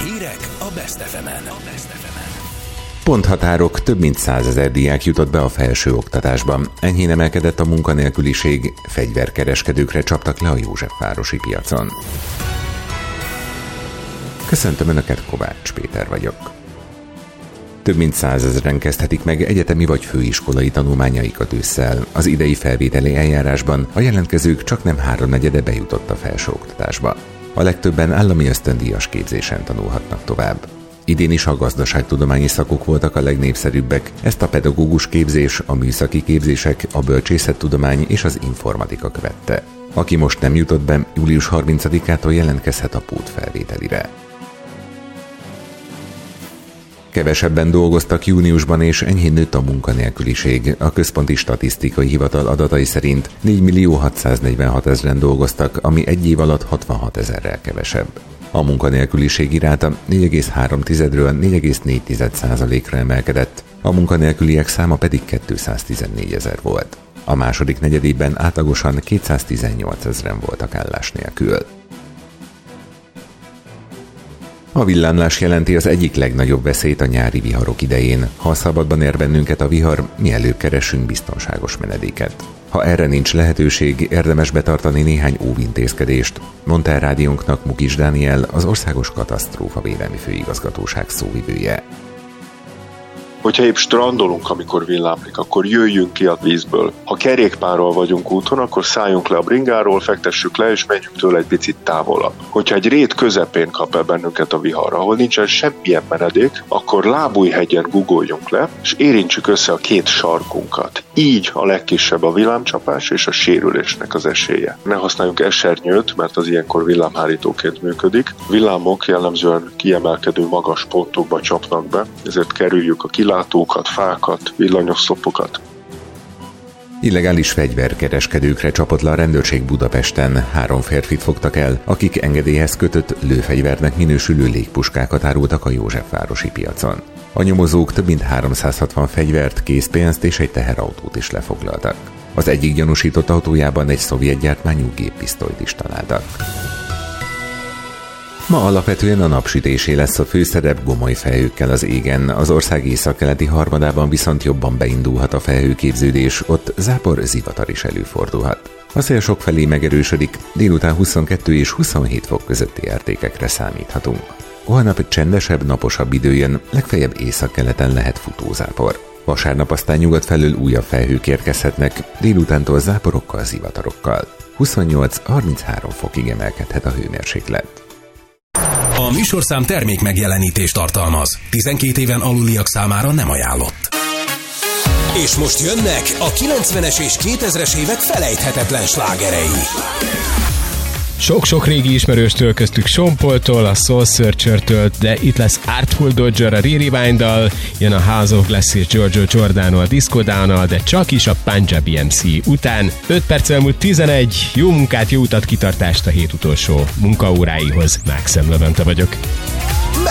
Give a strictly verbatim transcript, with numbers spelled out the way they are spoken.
Hírek a Best ef emen. Ponthatárok, több mint százezer diák jutott be a felsőoktatásban. Enyhén emelkedett a munkanélküliség, fegyverkereskedőkre csaptak le a Józsefvárosi piacon. Köszöntöm Önöket, Kovács Péter vagyok. Több mint százezren kezdhetik meg egyetemi vagy főiskolai tanulmányaikat ősszel. Az idei felvételi eljárásban a jelentkezők csaknem háromnegyede bejutott a felsőoktatásba. A legtöbben állami ösztöndíjas képzésen tanulhatnak tovább. Idén is a gazdaságtudományi szakok voltak a legnépszerűbbek, ezt a pedagógus képzés, a műszaki képzések, a bölcsészettudomány és az informatika követte. Aki most nem jutott be, július harmincadikától jelentkezhet a pótfelvételire. Kevesebben dolgoztak júniusban, és enyhén nőtt a munkanélküliség. A Központi Statisztikai Hivatal adatai szerint négymillió hatszáznegyvenhatezren dolgoztak, ami egy év alatt hatvanhatezerrel kevesebb. A munkanélküliség iráta négy egész három tizedről négy egész négy tized százalékra emelkedett, a munkanélküliek száma pedig kétszáztizennégyezer volt. A második negyedében átlagosan kétszáztizennyolcezren voltak állás nélkül. A villámlás jelenti az egyik legnagyobb veszélyt a nyári viharok idején. Ha szabadban ér bennünket a vihar, mielőbb keressünk biztonságos menedéket. Ha erre nincs lehetőség, érdemes betartani néhány óvintézkedést, mondta el rádiónknak Mukis Dániel, az Országos Katasztrófavédelmi Főigazgatóság szóvivője. Hogyha épp strandolunk, amikor villámlik, akkor jöjjünk ki a vízből. Ha kerékpárral vagyunk úton, akkor szálljunk le a bringáról, fektessük le, és menjünk tőle egy picit távolabb. Hogyha egy rét közepén kap el bennünket a vihar, ahol nincsen semmilyen menedék, akkor lábújhegyen guggoljunk le, és érintsük össze a két sarkunkat. Így a legkisebb a villámcsapás és a sérülésnek az esélye. Ne használjunk esernyőt, mert az ilyenkor villámhárítóként működik. Villámok jellemzően kiemelkedő magas pontokba csapnak be, ezért kerüljük a kilátókat, fákat, villanyoszlopokat. Illegális fegyverkereskedőkre csapott le a rendőrség Budapesten. Három férfit fogtak el, akik engedélyhez kötött lőfegyvernek minősülő légpuskákat árultak a Józsefvárosi piacon. A nyomozók több mint háromszázhatvan fegyvert, készpénzt és egy teherautót is lefoglaltak. Az egyik gyanúsított autójában egy szovjet gyártmányú géppisztolyt is találtak. Ma alapvetően a napsütésé lesz a főszerep gomoly felhőkkel az égen, az ország északkeleti harmadában viszont jobban beindulhat a felhőképződés, ott zápor, zivatar is előfordulhat. A szél sokfelé megerősödik, délután huszonkettő és huszonhét fok közötti értékekre számíthatunk. Holnap csendesebb, naposabb idő jön, legfeljebb északkeleten lehet futózápor. Vasárnap aztán nyugat felől újabb felhők érkezhetnek, délutántól záporokkal, zivatarokkal. huszonnyolc-harminchárom fokig emelkedhet a hőmérséklet. A műsorszám termék megjelenítést tartalmaz. tizenkét éven aluliak számára nem ajánlott. És most jönnek a kilencvenes és kétezres évek felejthetetlen slágerei. Sok-sok régi ismerőstől, köztük Sean Paul-tól, a Soul Searcher-től, de itt lesz Artful Dodger a Re-Rewind-dal, jön a House of Glass és Giorgio Giordano a Disco Down-nal, de csak is a Punjabi em cé után. öt perc elmúlt tizenegy, jó munkát, jó utat, kitartást a hét utolsó munkaóráihoz. Mákszem Levente vagyok.